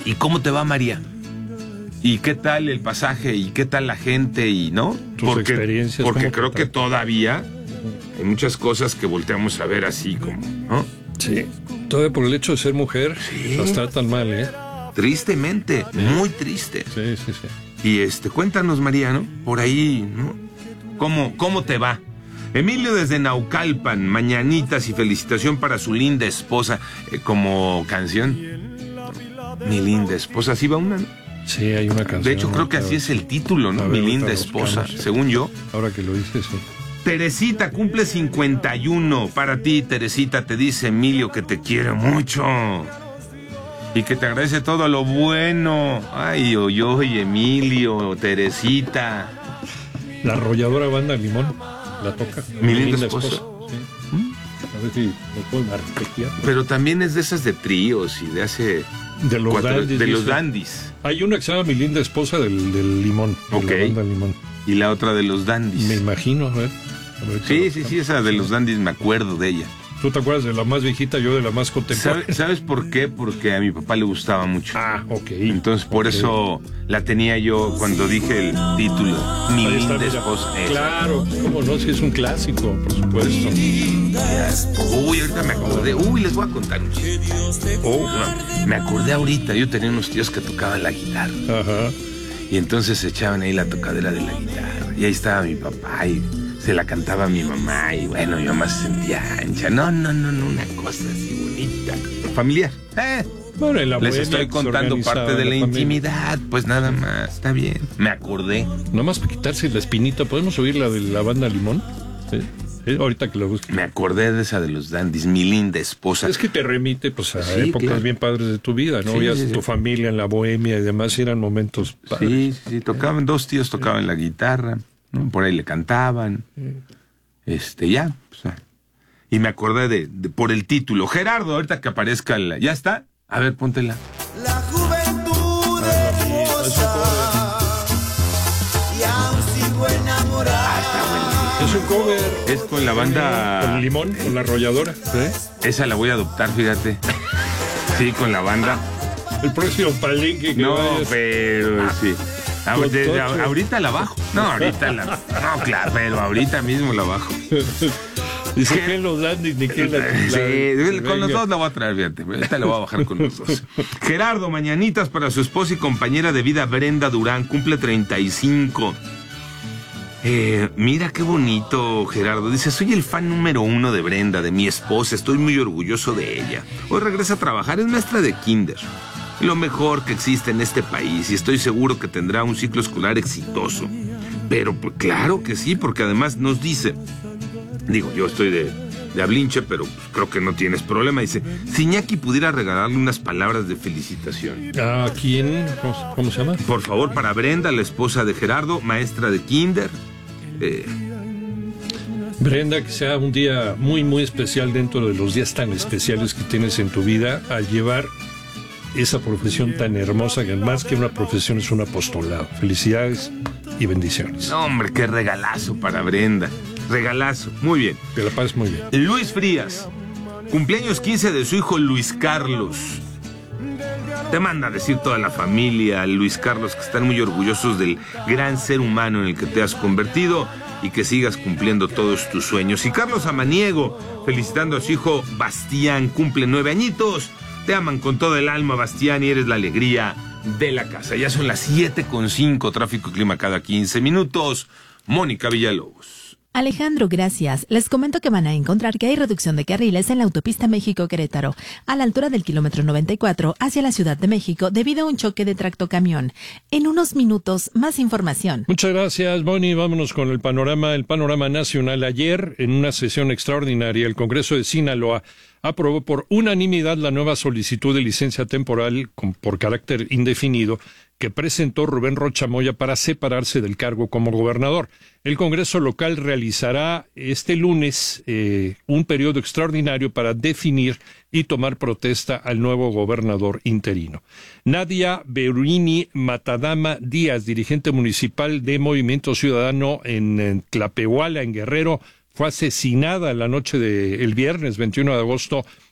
¿Y cómo te va, María? ¿Y qué tal el pasaje? ¿Y qué tal la gente? Y ¿no? Tus experiencias. Porque creo que todavía hay muchas cosas que volteamos a ver así como, ¿no? Sí. Todavía por el hecho de ser mujer, sí, las tratan mal, ¿eh? Tristemente, muy triste. Sí. Y cuéntanos, María, ¿no? Por ahí, ¿no? ¿Cómo te va? Emilio desde Naucalpan, mañanitas y felicitación para su linda esposa, como canción. Mi linda esposa, ¿sí va una, no? Sí, hay una canción. De hecho, creo que así es el título, ¿no? Mi linda esposa, según yo. Ahora que lo dices, sí. Teresita cumple 51. Para ti, Teresita, te dice Emilio que te quiere mucho y que te agradece todo lo bueno. Ay, Emilio, Teresita. La arrolladora banda Limón la toca. Mi linda esposa. Sí. A ver si me puedo respectar. Pero también es de esas de tríos y de hace... De los dandies. De los dandies. Hay una que se llama Mi linda esposa del Limón. Ok. De la banda Limón. Y la otra de los dandies. Me imagino, a ver. Sí, esa de los dandies me acuerdo de ella. ¿Tú te acuerdas de la más viejita, yo de la más contemporánea? ¿Sabes por qué? Porque a mi papá le gustaba mucho. Ah, ok. Entonces por eso la tenía yo cuando dije el título. Mi linda esposa. Claro, cómo no, si es un clásico, por supuesto. Uy, ahorita me acordé. Les voy a contar un chiste. Me acordé ahorita. Yo tenía unos tíos que tocaban la guitarra. Ajá. Y entonces se echaban ahí la tocadera de la guitarra. Y ahí estaba mi papá y se la cantaba a mi mamá. Y bueno, mi mamá se sentía ancha. No, una cosa así bonita. Familiar. Bueno, en la Les estoy contando parte de la intimidad. Pues nada más, está bien. Me acordé. Nomás para quitarse la espinita, ¿podemos oír la de la banda Limón? Sí. Ahorita que la busque. Me acordé de esa de los dandies, mi linda esposa. Es que te remite pues a épocas bien padres de tu vida, ¿no? Sí, tu familia en la bohemia y demás, eran momentos padres. Sí, tocaban, dos tíos tocaban la guitarra, ¿no? Por ahí le cantaban. Ya. Pues, y me acordé de por el título. Gerardo, ahorita que aparezca ¿ya está? A ver, póntela. La juventud hermosa y aún sigo enamorada. Está bueno. Es un cover. Es con la banda... Con Limón, con la arrolladora. ¿Sí? Esa la voy a adoptar, fíjate. Sí, con la banda. El próximo palenque que no, vayas. Pero sí. Ahorita la bajo. No, claro, pero ahorita mismo la bajo. Dice que los dandies ni que sí, con los dos la voy a traer, fíjate. Ahorita la voy a bajar con los dos. Gerardo, mañanitas para su esposa y compañera de vida Brenda Durán, cumple 35. Mira qué bonito, Gerardo. Dice, soy el fan número 1 de Brenda, de mi esposa. Estoy muy orgulloso de ella. Hoy regresa a trabajar, es maestra de kinder. Lo mejor que existe en este país y estoy seguro que tendrá un ciclo escolar exitoso. Pero claro que sí, porque además nos dice... Digo, yo estoy de hablinche, pero creo que no tienes problema. Dice, si Iñaki pudiera regalarle unas palabras de felicitación. ¿A quién? ¿Cómo se llama? Por favor, para Brenda, la esposa de Gerardo, maestra de kinder. Brenda, que sea un día muy, muy especial dentro de los días tan especiales que tienes en tu vida, al llevar esa profesión tan hermosa, que más que una profesión es un apostolado. Felicidades y bendiciones. No, hombre, qué regalazo para Brenda. Regalazo, muy bien. Que la pases muy bien. Luis Frías, cumpleaños 15 de su hijo Luis Carlos. Te manda a decir toda la familia, Luis Carlos, que están muy orgullosos del gran ser humano en el que te has convertido y que sigas cumpliendo todos tus sueños. Y Carlos Amaniego, felicitando a su hijo Bastián, cumple 9 añitos. Te aman con todo el alma, Bastián, y eres la alegría de la casa. Ya son las 7:05, tráfico y clima cada 15 minutos. Mónica Villalobos. Alejandro, gracias. Les comento que van a encontrar que hay reducción de carriles en la autopista México-Querétaro, a la altura del kilómetro 94 hacia la Ciudad de México, debido a un choque de tractocamión. En unos minutos, más información. Muchas gracias, Bonnie. Vámonos con el panorama nacional. Ayer, en una sesión extraordinaria, el Congreso de Sinaloa aprobó por unanimidad la nueva solicitud de licencia temporal por carácter indefinido que presentó Rubén Rocha Moya para separarse del cargo como gobernador. El Congreso local realizará este lunes un periodo extraordinario para definir y tomar protesta al nuevo gobernador interino. Nadia Beruini Matadama Díaz, dirigente municipal de Movimiento Ciudadano en Tlapehuala, en Guerrero, fue asesinada la noche del viernes 21 de agosto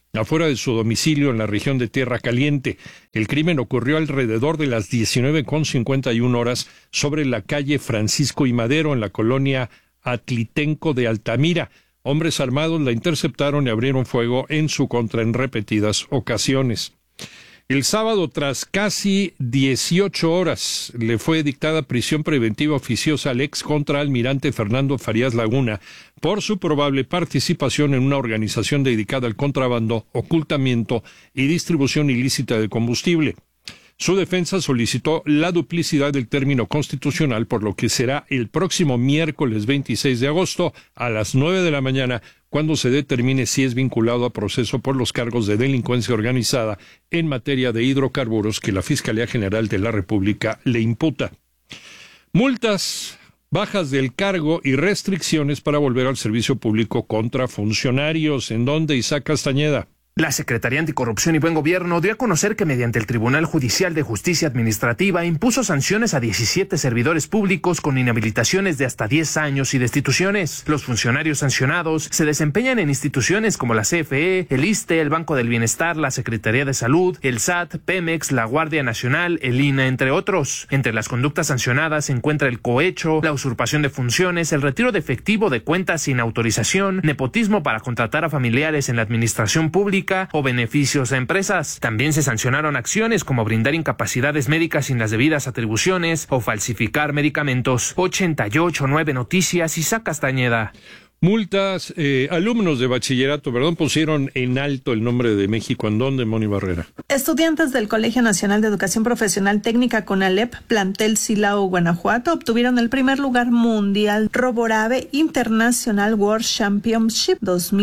afuera de su domicilio en la región de Tierra Caliente. El crimen ocurrió alrededor de las 19:51 horas sobre la calle Francisco y Madero en la colonia Atlitenco de Altamira. Hombres armados la interceptaron y abrieron fuego en su contra en repetidas ocasiones. El sábado, tras casi 18 horas, le fue dictada prisión preventiva oficiosa al ex contraalmirante Fernando Farías Laguna por su probable participación en una organización dedicada al contrabando, ocultamiento y distribución ilícita de combustible. Su defensa solicitó la duplicidad del término constitucional, por lo que será el próximo miércoles 26 de agosto a las 9 de la mañana cuando se determine si es vinculado a proceso por los cargos de delincuencia organizada en materia de hidrocarburos que la Fiscalía General de la República le imputa. Multas, bajas del cargo y restricciones para volver al servicio público contra funcionarios. ¿En dónde, Isaac Castañeda? La Secretaría Anticorrupción y Buen Gobierno dio a conocer que mediante el Tribunal Judicial de Justicia Administrativa impuso sanciones a 17 servidores públicos con inhabilitaciones de hasta 10 años y destituciones. Los funcionarios sancionados se desempeñan en instituciones como la CFE, el ISSSTE, el Banco del Bienestar, la Secretaría de Salud, el SAT, Pemex, la Guardia Nacional, el INAH, entre otros. Entre las conductas sancionadas se encuentra el cohecho, la usurpación de funciones, el retiro de efectivo de cuentas sin autorización, nepotismo para contratar a familiares en la administración pública o beneficios a empresas. También se sancionaron acciones como brindar incapacidades médicas sin las debidas atribuciones o falsificar medicamentos. 88.9 Noticias, Isaac Castañeda. Multas, alumnos de bachillerato, pusieron en alto el nombre de México. ¿En dónde, Moni Barrera? Estudiantes del Colegio Nacional de Educación Profesional Técnica CONALEP, plantel Silao, Guanajuato, obtuvieron el primer lugar mundial Roborave International World Championship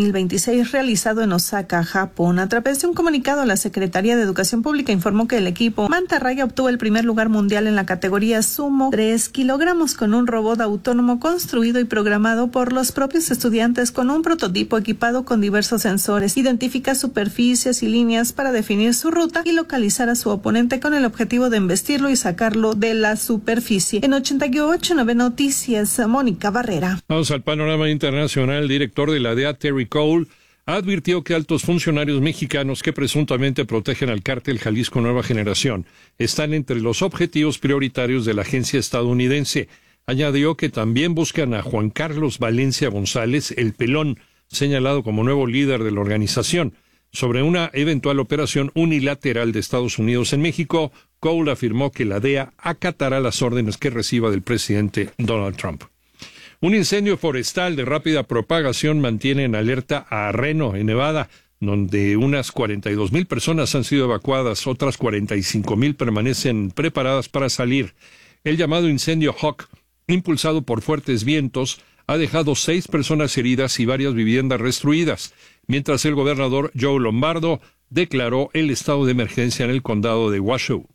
2026 realizado en Osaka, Japón. A través de un comunicado, la Secretaría de Educación Pública informó que el equipo Mantarraya obtuvo el primer lugar mundial en la categoría Sumo 3 kilogramos con un robot autónomo construido y programado por los propios estudiantes con un prototipo equipado con diversos sensores. Identifica superficies y líneas para definir su ruta y localizar a su oponente con el objetivo de embestirlo y sacarlo de la superficie. En 88.9 Noticias, Mónica Barrera. Vamos al panorama internacional. El director de la DEA, Terry Cole, advirtió que altos funcionarios mexicanos que presuntamente protegen al cártel Jalisco Nueva Generación están entre los objetivos prioritarios de la agencia estadounidense. Añadió que también buscan a Juan Carlos Valencia González, el Pelón, señalado como nuevo líder de la organización. Sobre una eventual operación unilateral de Estados Unidos en México, Cole afirmó que la DEA acatará las órdenes que reciba del presidente Donald Trump. Un incendio forestal de rápida propagación mantiene en alerta a Reno, en Nevada, donde unas 42,000 personas han sido evacuadas, otras 45,000 permanecen preparadas para salir. El llamado incendio Hawk, impulsado por fuertes vientos, ha dejado 6 personas heridas y varias viviendas destruidas, mientras el gobernador Joe Lombardo declaró el estado de emergencia en el condado de Washoe.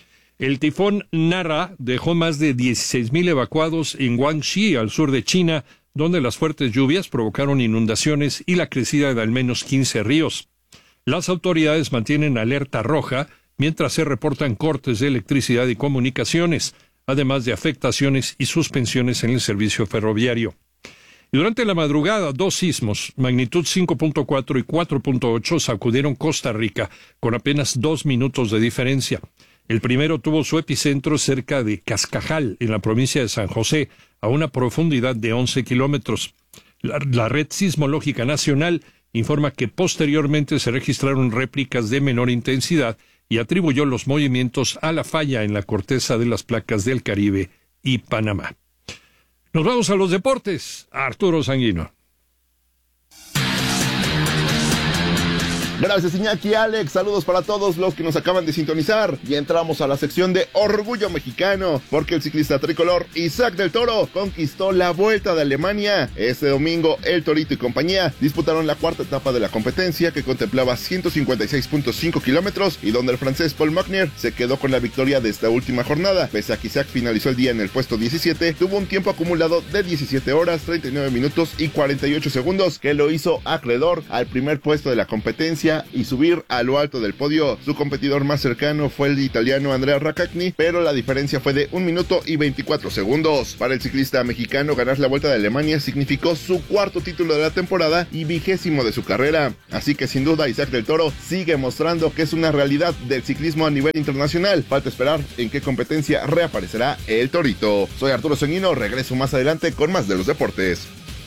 El tifón Nara dejó más de 16,000 evacuados en Guangxi, al sur de China, donde las fuertes lluvias provocaron inundaciones y la crecida de al menos 15 ríos. Las autoridades mantienen alerta roja, mientras se reportan cortes de electricidad y comunicaciones, además de afectaciones y suspensiones en el servicio ferroviario. Y durante la madrugada, 2 sismos, magnitud 5.4 y 4.8, sacudieron Costa Rica, con apenas 2 minutos de diferencia. El primero tuvo su epicentro cerca de Cascajal, en la provincia de San José, a una profundidad de 11 kilómetros. La Red Sismológica Nacional informa que posteriormente se registraron réplicas de menor intensidad y atribuyó los movimientos a la falla en la corteza de las placas del Caribe y Panamá. Nos vamos a los deportes. Arturo Sanguino. Gracias, Iñaki, Alex. Saludos para todos los que nos acaban de sintonizar. Y entramos a la sección de Orgullo Mexicano, porque el ciclista tricolor Isaac del Toro conquistó la Vuelta de Alemania. Este domingo, el Torito y compañía disputaron la 4ª etapa de la competencia, que contemplaba 156.5 kilómetros y donde el francés Paul Magnier se quedó con la victoria de esta última jornada. Pese a que Isaac finalizó el día en el puesto 17, tuvo un tiempo acumulado de 17 horas, 39 minutos y 48 segundos, que lo hizo acreedor al primer puesto de la competencia victoria y subir a lo alto del podio. Su competidor más cercano fue el italiano Andrea Raccagni, pero la diferencia fue de 1 minuto y 24 segundos. Para el ciclista mexicano, ganar la Vuelta de Alemania significó su cuarto título de la temporada y 20º de su carrera. Así que sin duda Isaac del Toro sigue mostrando que es una realidad del ciclismo a nivel internacional. Falta esperar en qué competencia reaparecerá el Torito. Soy Arturo Sanguino, regreso más adelante con más de los deportes.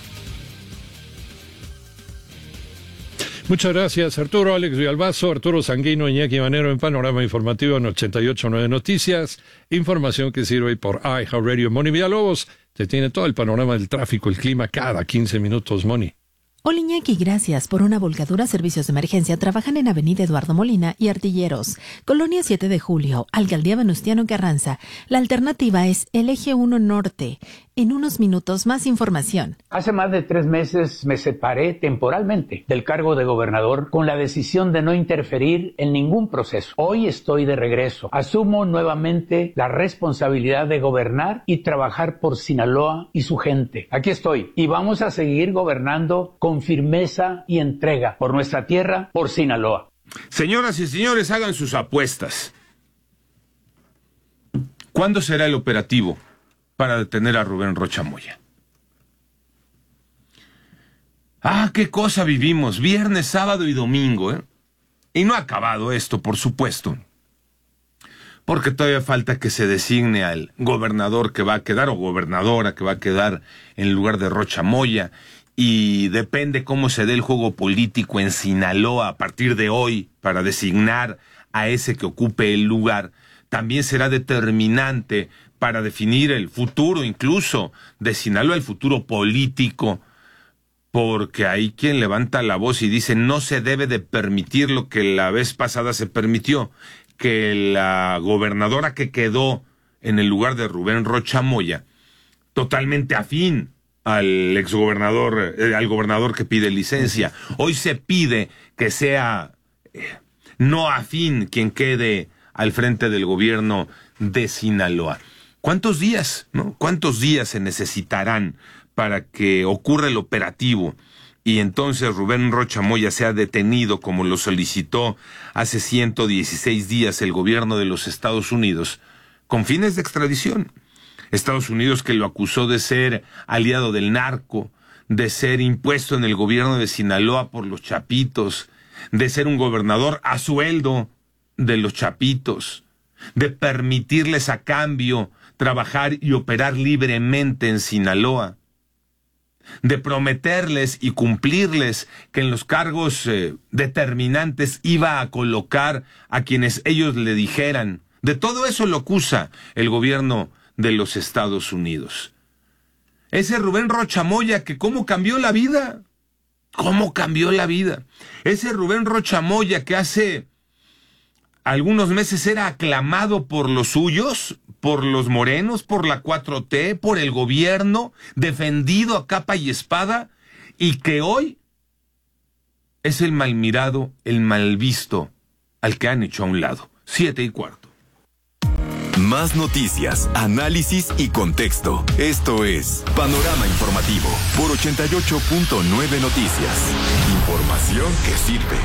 Muchas gracias, Arturo. Alex Villalbazo, Arturo Sanguino, Iñaki Manero en Panorama Informativo en 88.9 Noticias. Información que sirve por iHeartRadio. Moni Villalobos te tiene todo el panorama del tráfico, el clima cada 15 minutos, Moni. Hola Iñaki, gracias. Por una volcadura, servicios de emergencia trabajan en Avenida Eduardo Molina y Artilleros, Colonia 7 de Julio, Alcaldía Venustiano Carranza. La alternativa es el Eje 1 Norte. En unos minutos, más información. Hace más de 3 meses me separé temporalmente del cargo de gobernador con la decisión de no interferir en ningún proceso. Hoy estoy de regreso. Asumo nuevamente la responsabilidad de gobernar y trabajar por Sinaloa y su gente. Aquí estoy y vamos a seguir gobernando con firmeza y entrega por nuestra tierra, por Sinaloa. Señoras y señores, hagan sus apuestas. ¿Cuándo será el operativo para detener a Rubén Rocha Moya? Qué cosa vivimos, viernes, sábado y domingo, ¿eh? Y no ha acabado esto, por supuesto, porque todavía falta que se designe al gobernador que va a quedar, o gobernadora que va a quedar en lugar de Rocha Moya, y depende cómo se dé el juego político en Sinaloa a partir de hoy para designar a ese que ocupe el lugar. También será determinante para definir el futuro incluso de Sinaloa, el futuro político, porque hay quien levanta la voz y dice no se debe de permitir lo que la vez pasada se permitió, que la gobernadora que quedó en el lugar de Rubén Rocha Moya, totalmente afín al exgobernador, al gobernador que pide licencia, hoy se pide que sea no afín quien quede al frente del gobierno de Sinaloa. ¿Cuántos días, no? ¿Cuántos días se necesitarán para que ocurra el operativo y entonces Rubén Rocha Moya sea detenido como lo solicitó hace 116 días el gobierno de los Estados Unidos con fines de extradición? Estados Unidos que lo acusó de ser aliado del narco, de ser impuesto en el gobierno de Sinaloa por los chapitos, de ser un gobernador a sueldo de los chapitos, de permitirles a cambio trabajar y operar libremente en Sinaloa, de prometerles y cumplirles que en los cargos determinantes iba a colocar a quienes ellos le dijeran. De todo eso lo acusa el gobierno de los Estados Unidos. Ese Rubén Rocha Moya que cómo cambió la vida. ¿Cómo cambió la vida? Ese Rubén Rocha Moya que hace algunos meses era aclamado por los suyos, por los morenos, por la 4T, por el gobierno, defendido a capa y espada, y que hoy es el mal mirado, el mal visto, al que han hecho a un lado. 7:15. Más noticias, análisis y contexto. Esto es Panorama Informativo por 88.9 Noticias. Información que sirve.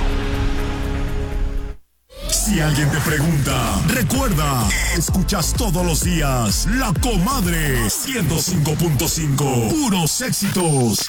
Si alguien te pregunta, recuerda, escuchas todos los días La Comadre 105.5. Puros éxitos.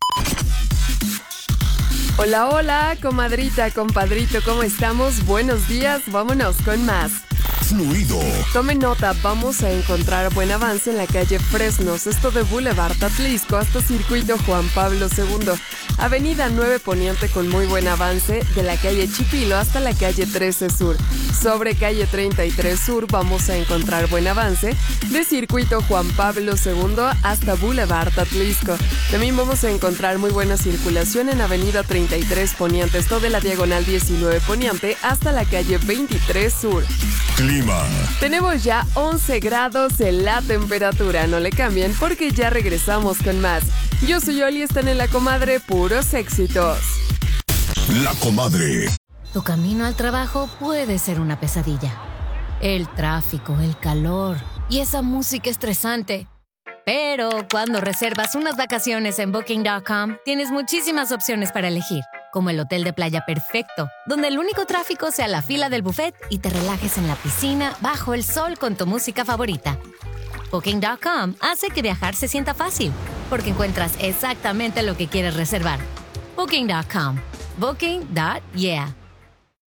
Hola, hola, comadrita, compadrito, ¿cómo estamos? Buenos días, vámonos con más. Fluido. Tomen nota, vamos a encontrar buen avance en la calle Fresnos, esto de Boulevard Atlisco hasta Circuito Juan Pablo II. Avenida 9 Poniente con muy buen avance, de la calle Chipilo hasta la calle 13 Sur. Sobre calle 33 Sur vamos a encontrar buen avance, de Circuito Juan Pablo II hasta Boulevard Atlisco. También vamos a encontrar muy buena circulación en Avenida 33 Poniente, esto de la Diagonal 19 Poniente hasta la calle 23 Sur. Clima. Tenemos ya 11 grados en la temperatura, no le cambien porque ya regresamos con más. Yo soy Oli, están en La Comadre, puros éxitos. La Comadre. Tu camino al trabajo puede ser una pesadilla. El tráfico, el calor y esa música estresante. Pero cuando reservas unas vacaciones en Booking.com, tienes muchísimas opciones para elegir. como el hotel de playa perfecto, donde el único tráfico sea la fila del buffet y te relajes en la piscina bajo el sol con tu música favorita. Booking.com hace que viajar se sienta fácil, porque encuentras exactamente lo que quieres reservar. Booking.com. Booking.yeah.